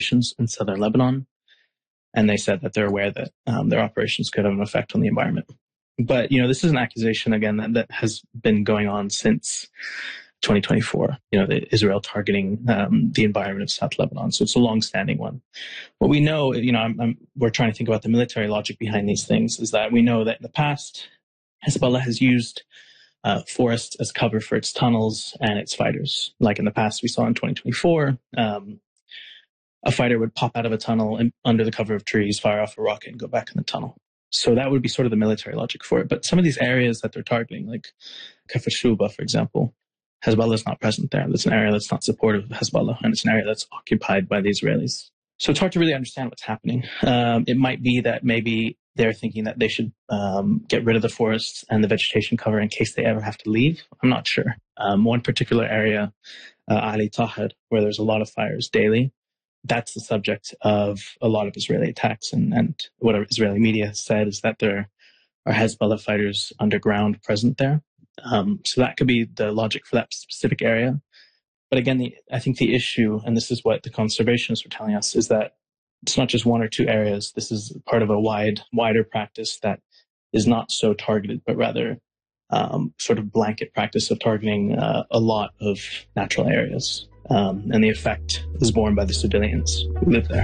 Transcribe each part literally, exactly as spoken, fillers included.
in southern Lebanon. And they said that they're aware that um, their operations could have an effect on the environment. But, you know, this is an accusation, again, that, that has been going on since twenty twenty-four, you know, the Israel targeting um, the environment of South Lebanon. So it's a long-standing one. What we know, you know, I'm, I'm, we're trying to think about the military logic behind these things, is that we know that in the past, Hezbollah has used uh, forests as cover for its tunnels and its fighters. Like in the past, we saw in twenty twenty-four, um, a fighter would pop out of a tunnel and under the cover of trees, fire off a rocket, and go back in the tunnel. So that would be sort of the military logic for it. But some of these areas that they're targeting, like Kafr Shuba, for example, Hezbollah is not present there. That's an area that's not supportive of Hezbollah, and it's an area that's occupied by the Israelis. So it's hard to really understand what's happening. Um, it might be that maybe they're thinking that they should um, get rid of the forests and the vegetation cover in case they ever have to leave. I'm not sure. Um, one particular area, uh, Ali Tahir, where there's a lot of fires daily, that's the subject of a lot of Israeli attacks. And, and what Israeli media has said is that there are Hezbollah fighters underground present there. Um, so that could be the logic for that specific area. But again, the, I think the issue, and this is what the conservationists were telling us, is that it's not just one or two areas. This is part of a wide, wider practice that is not so targeted, but rather um, sort of blanket practice of targeting uh, a lot of natural areas. Um, and the effect is borne by the civilians who live there.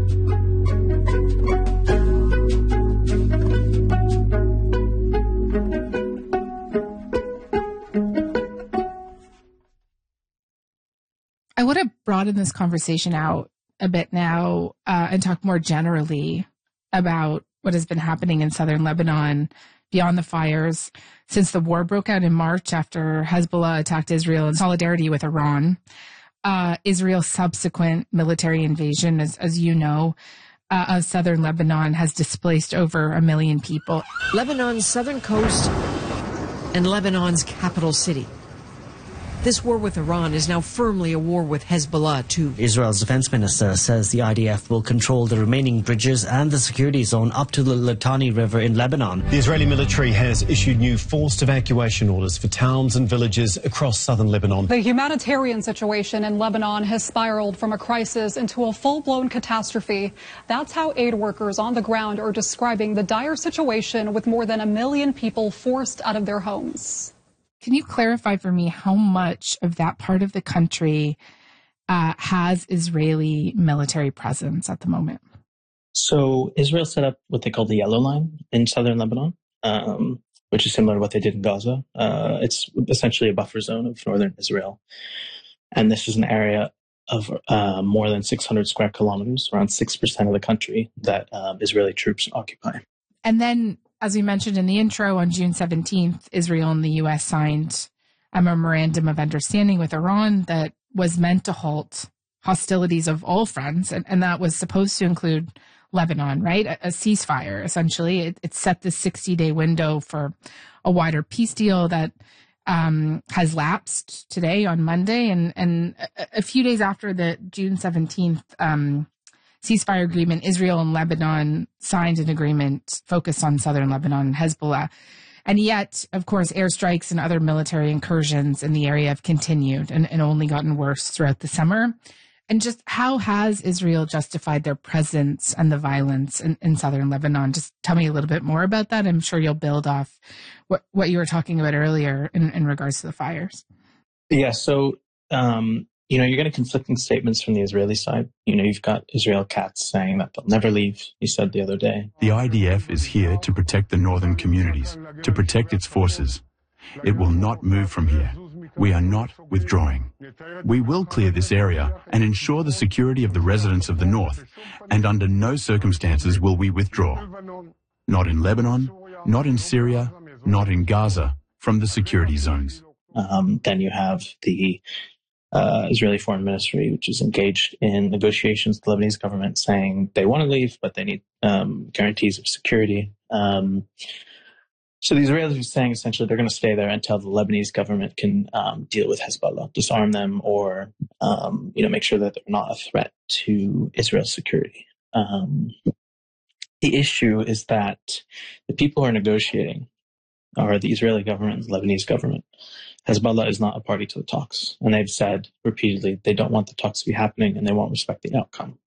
I want to broaden this conversation out a bit now uh, and talk more generally about what has been happening in southern Lebanon beyond the fires since the war broke out in March after Hezbollah attacked Israel in solidarity with Iran. Uh, Israel's subsequent military invasion, as, as you know, uh, of southern Lebanon has displaced over a million people. Lebanon's southern coast and Lebanon's capital city. This war with Iran is now firmly a war with Hezbollah, too. Israel's defense minister says the I D F will control the remaining bridges and the security zone up to the Litani River in Lebanon. The Israeli military has issued new forced evacuation orders for towns and villages across southern Lebanon. The humanitarian situation in Lebanon has spiraled from a crisis into a full-blown catastrophe. That's how aid workers on the ground are describing the dire situation with more than a million people forced out of their homes. Can you clarify for me how much of that part of the country uh, has Israeli military presence at the moment? So Israel set up what they call the Yellow Line in southern Lebanon, um, which is similar to what they did in Gaza. Uh, it's essentially a buffer zone of northern Israel. And this is an area of uh, more than six hundred square kilometers, around six percent of the country that um, Israeli troops occupy. And then, as we mentioned in the intro, on June seventeenth, Israel and the U S signed a memorandum of understanding with Iran that was meant to halt hostilities of all fronts, and, and that was supposed to include Lebanon, right? A, a ceasefire, essentially. It, it set this sixty-day window for a wider peace deal that um, has lapsed today on Monday. And, and a, a few days after the June seventeenth um ceasefire agreement, Israel and Lebanon signed an agreement focused on southern Lebanon and Hezbollah. And yet, of course, airstrikes and other military incursions in the area have continued and, and only gotten worse throughout the summer. And just how has Israel justified their presence and the violence in, in southern Lebanon? Just tell me a little bit more about that. I'm sure you'll build off what, what you were talking about earlier in, in regards to the fires. Yeah, so... Um, You know, you're getting conflicting statements from the Israeli side. You know, you've got Israel Katz saying that they'll never leave, he said the other day. The I D F is here to protect the northern communities, to protect its forces. It will not move from here. We are not withdrawing. We will clear this area and ensure the security of the residents of the north, and under no circumstances will we withdraw. Not in Lebanon, not in Syria, not in Gaza, from the security zones. Um, then you have the Uh, Israeli Foreign Ministry, which is engaged in negotiations with the Lebanese government, saying they want to leave, but they need um, guarantees of security. Um, so the Israelis are saying essentially they're going to stay there until the Lebanese government can um, deal with Hezbollah, disarm them, or um, you know make sure that they're not a threat to Israel's security. Um, the issue is that the people who are negotiating are the Israeli government and the Lebanese government. Hezbollah is not a party to the talks, and they've said repeatedly they don't want the talks to be happening and they won't respect the outcome.